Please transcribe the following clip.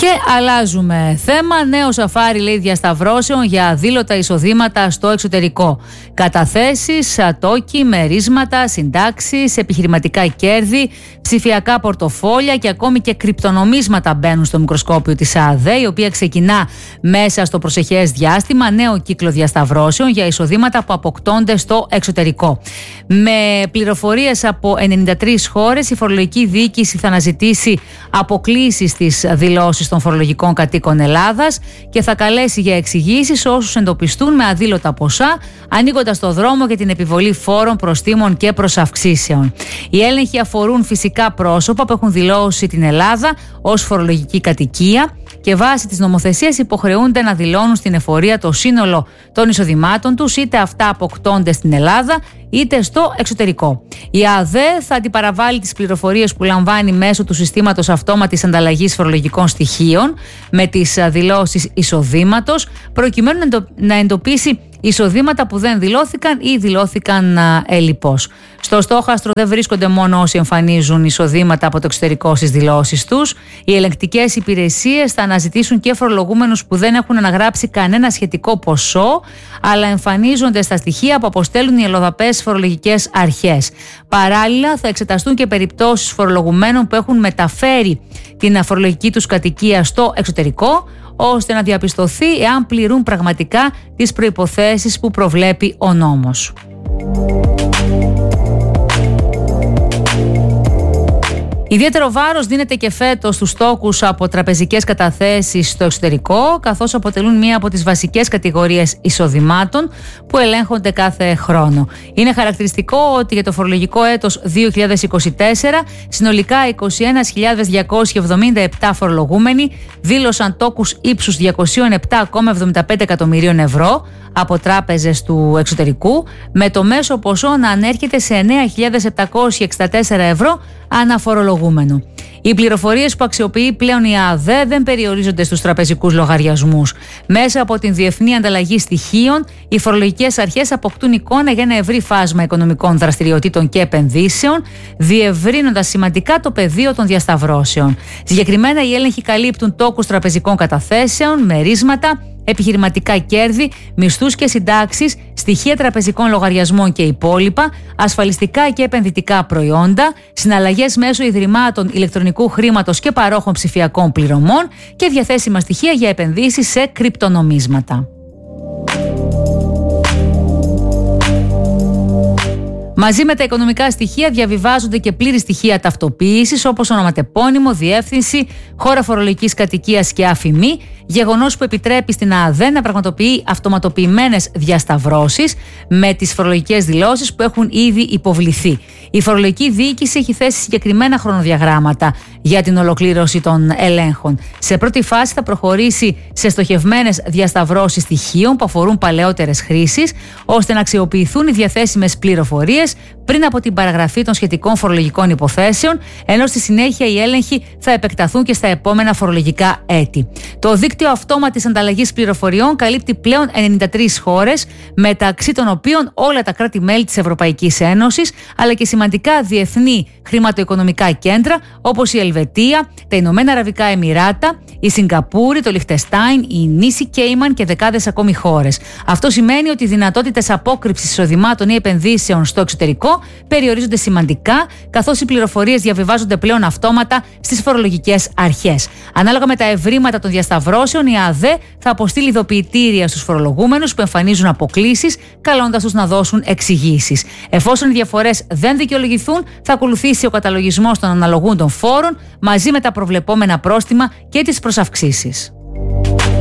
Και αλλάζουμε θέμα. Νέο σαφάρι, λέει, διασταυρώσεων για αδήλωτα εισοδήματα στο εξωτερικό. Καταθέσεις, ατόκοι, μερίσματα, συντάξεις, επιχειρηματικά κέρδη, ψηφιακά πορτοφόλια και ακόμη και κρυπτονομίσματα μπαίνουν στο μικροσκόπιο της ΑΔΕ, η οποία ξεκινά μέσα στο προσεχές διάστημα νέο κύκλο διασταυρώσεων για εισοδήματα που αποκτώνται στο εξωτερικό. Με πληροφορίες από 93 χώρες, η φορολογική διοίκηση θα αναζητήσει αποκλήσεις στις δηλώσεις των φορολογικών κατοίκων Ελλάδας και θα καλέσει για εξηγήσεις όσους εντοπιστούν με αδήλωτα ποσά, ανοίγοντας το δρόμο για την επιβολή φόρων, προστίμων και προσαυξήσεων. Οι έλεγχοι αφορούν φυσικά πρόσωπα που έχουν δηλώσει την Ελλάδα ως φορολογική κατοικία και βάσει της νομοθεσίας υποχρεούνται να δηλώνουν στην εφορία το σύνολο των εισοδημάτων τους, είτε αυτά αποκτώνται στην Ελλάδα είτε στο εξωτερικό. Η ΑΔΕ θα αντιπαραβάλει τις πληροφορίες που λαμβάνει μέσω του συστήματος αυτόματης ανταλλαγής φορολογικών στοιχείων με τις δηλώσεις εισοδήματος, προκειμένου να εντοπίσει εισοδήματα που δεν δηλώθηκαν ή δηλώθηκαν ελλιπώς. Στο στόχαστρο δεν βρίσκονται μόνο όσοι εμφανίζουν εισοδήματα από το εξωτερικό στις δηλώσεις τους. Οι ελεγκτικές υπηρεσίες θα αναζητήσουν και φορολογούμενους που δεν έχουν αναγράψει κανένα σχετικό ποσό, αλλά εμφανίζονται στα στοιχεία που αποστέλνουν οι ελλοδαπές φορολογικές αρχές. Παράλληλα, θα εξεταστούν και περιπτώσεις φορολογουμένων που έχουν μεταφέρει την φορολογική τους κατοικία στο εξωτερικό, ώστε να διαπιστωθεί εάν πληρούν πραγματικά τις προϋποθέσεις που προβλέπει ο νόμος. Ιδιαίτερο βάρος δίνεται και φέτος στους τόκους από τραπεζικές καταθέσεις στο εξωτερικό, καθώς αποτελούν μία από τις βασικές κατηγορίες εισοδημάτων που ελέγχονται κάθε χρόνο. Είναι χαρακτηριστικό ότι για το φορολογικό έτος 2024 συνολικά 21.277 φορολογούμενοι δήλωσαν τόκους ύψους 207,75 εκατομμυρίων ευρώ από τράπεζες του εξωτερικού, με το μέσο ποσό να ανέρχεται σε 9.764 ευρώ αναφορολογούμενο. Οι πληροφορίες που αξιοποιεί πλέον η ΑΔΕ δεν περιορίζονται στους τραπεζικούς λογαριασμούς. Μέσα από την διεθνή ανταλλαγή στοιχείων, οι φορολογικές αρχές αποκτούν εικόνα για ένα ευρύ φάσμα οικονομικών δραστηριοτήτων και επενδύσεων, διευρύνοντας σημαντικά το πεδίο των διασταυρώσεων. Συγκεκριμένα, οι έλεγχοι καλύπτουν τόκους τραπεζικών καταθέσεων, μερίσματα, επιχειρηματικά κέρδη, μισθούς και συντάξεις, στοιχεία τραπεζικών λογαριασμών και υπόλοιπα, ασφαλιστικά και επενδυτικά προϊόντα, συναλλαγές μέσω ιδρυμάτων ηλεκτρονικού χρήματος και παρόχων ψηφιακών πληρωμών και διαθέσιμα στοιχεία για επενδύσεις σε κρυπτονομίσματα. Μαζί με τα οικονομικά στοιχεία διαβιβάζονται και πλήρη στοιχεία ταυτοποίησης, όπως ονοματεπώνυμο, διεύθυνση, χώρα φορολογικής κατοικίας και αφημί, γεγονός που επιτρέπει στην ΑΔΕ να πραγματοποιεί αυτοματοποιημένες διασταυρώσεις με τις φορολογικές δηλώσεις που έχουν ήδη υποβληθεί. Η φορολογική διοίκηση έχει θέσει συγκεκριμένα χρονοδιαγράμματα για την ολοκλήρωση των ελέγχων. Σε πρώτη φάση θα προχωρήσει σε στοχευμένες διασταυρώσεις στοιχείων που αφορούν παλαιότερες χρήσεις, ώστε να αξιοποιηθούν οι διαθέσιμες πληροφορίες πριν από την παραγραφή των σχετικών φορολογικών υποθέσεων, ενώ στη συνέχεια οι έλεγχοι θα επεκταθούν και στα επόμενα φορολογικά έτη. Το δίκτυο αυτόματης ανταλλαγής πληροφοριών καλύπτει πλέον 93 χώρες, μεταξύ των οποίων όλα τα κράτη-μέλη της Ευρωπαϊκής Ένωσης, αλλά και σημαντικά διεθνή χρηματοοικονομικά κέντρα όπως η Ελβετία, τα Ηνωμένα Αραβικά Εμιράτα, η Σιγκαπούρη, το Λιχτεστάιν, η νήσι Κέιμαν και δεκάδες ακόμη χώρες. Αυτό σημαίνει ότι οι δυνατότητες απόκρυψης εισοδημάτων ή επενδύσεων στο εξωτερικό περιορίζονται σημαντικά, καθώς οι πληροφορίες διαβιβάζονται πλέον αυτόματα στις φορολογικές αρχές. Ανάλογα με τα ευρήματα των διασταυρώσεων, η ΑΔΕ θα αποστείλει ειδοποιητήρια στους φορολογούμενους που εμφανίζουν αποκλίσεις, καλώντας τους να δώσουν εξηγήσεις. Εφόσον οι διαφορές δεν δικαιολογηθούν, θα ακολουθήσει ο καταλογισμός των αναλογούντων φόρων μαζί με τα προβλεπόμενα πρόστιμα και τις προσαυξήσεις.